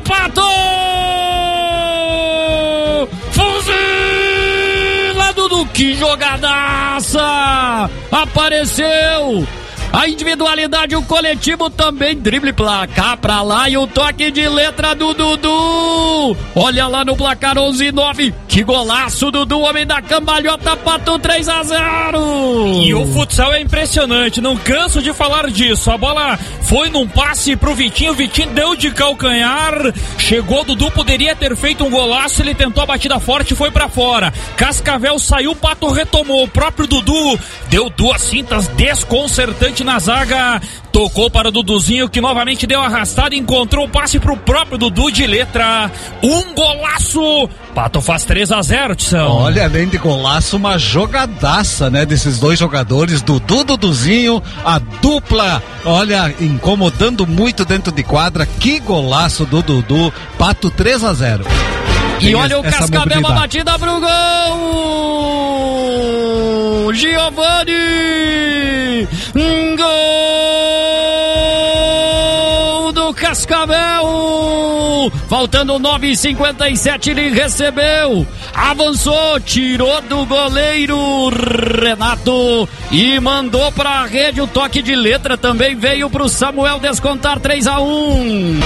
Pato! Fuzila, Dudu, que jogadaça! Apareceu! A individualidade, o coletivo também, drible pra cá, pra lá, e o toque de letra do Dudu. Olha lá no placar 11-9, que golaço, Dudu, homem da cambalhota, Pato, 3-0. E o futsal é impressionante, não canso de falar disso. A bola foi num passe pro Vitinho, o Vitinho deu de calcanhar, chegou, Dudu poderia ter feito um golaço, ele tentou a batida forte e foi pra fora. Cascavel saiu, Pato retomou, o próprio Dudu deu duas cintas desconcertantes na zaga, tocou para o Duduzinho, que novamente deu arrastada, encontrou o passe pro próprio Dudu de letra. Um golaço, Pato faz 3-0, Tição. Olha, além de golaço, uma jogadaça, né, desses dois jogadores, Duduzinho, a dupla, olha, incomodando muito dentro de quadra. Que golaço do Dudu. Pato 3-0. E olha o Cascavel, uma batida pro gol! Giovani! Gol do Cascavel! Faltando 9:57, ele recebeu, avançou, tirou do goleiro Renato e mandou pra rede. O toque de letra também veio pro Samuel descontar 3-1.